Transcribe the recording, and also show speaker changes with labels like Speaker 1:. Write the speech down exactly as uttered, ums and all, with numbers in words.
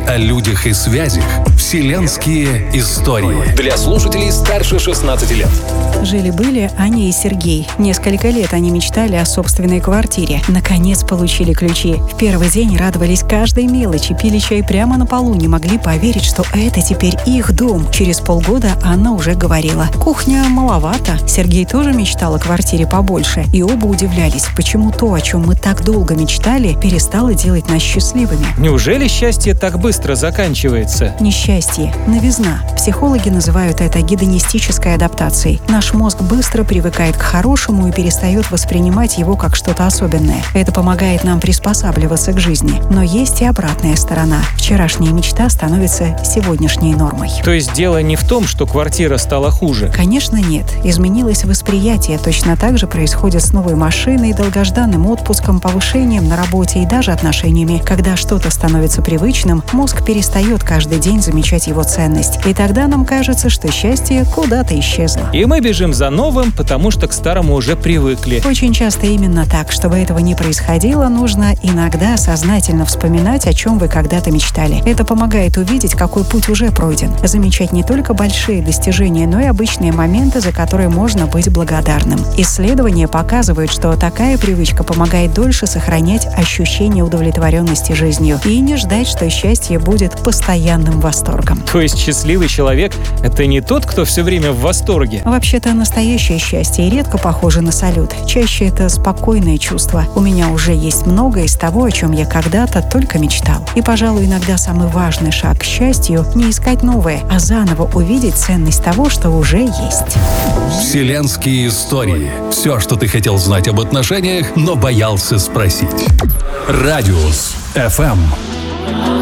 Speaker 1: О людях и связях. Вселенские истории.
Speaker 2: Для слушателей старше шестнадцати лет.
Speaker 3: Жили-были Аня и Сергей. Несколько лет они мечтали о собственной квартире. Наконец получили ключи. В первый день радовались каждой мелочи, пили чай прямо на полу, не могли поверить, что это теперь их дом. Через полгода Анна уже говорила: кухня маловато. Сергей тоже мечтал о квартире побольше. И оба удивлялись, почему то, о чем мы так долго мечтали, перестало делать нас счастливыми.
Speaker 4: Неужели счастье так быстро заканчивается?
Speaker 3: Несчастье, новизна. Психологи называют это гедонистической адаптацией. Наш мозг быстро привыкает к хорошему и перестает воспринимать его как что-то особенное. Это помогает нам приспосабливаться к жизни. Но есть и обратная сторона. Вчерашняя мечта становится сегодняшней нормой.
Speaker 4: То есть дело не в том, что квартира стала хуже?
Speaker 3: Конечно, нет. Изменилось восприятие. Точно так же происходит с новой машиной, долгожданным отпуском, повышением на работе и даже отношениями. Когда что-то становится привычным, мозг перестает каждый день замечать его ценность. И тогда нам кажется, что счастье куда-то исчезло.
Speaker 4: И мы бежим за новым, потому что к старому уже привыкли.
Speaker 3: Очень часто именно так. Чтобы этого не происходило, нужно иногда сознательно вспоминать, о чем вы когда-то мечтали. Это помогает увидеть, какой путь уже пройден. Замечать не только большие достижения, но и обычные моменты, за которые можно быть благодарным. Исследования показывают, что такая привычка помогает дольше сохранять ощущение удовлетворенности жизнью и не ждать, что счастье будет постоянным восторгом.
Speaker 4: То есть счастливый человек — это не тот, кто все время в восторге?
Speaker 3: Вообще-то настоящее счастье редко похоже на салют. Чаще это спокойное чувство. У меня уже есть многое из того, о чем я когда-то только мечтал. И, пожалуй, иногда самый важный шаг к счастью — не искать новое, а заново увидеть ценность того, что уже есть.
Speaker 1: Вселенские истории. Все, что ты хотел знать об отношениях, но боялся спросить. Радиус эф эм.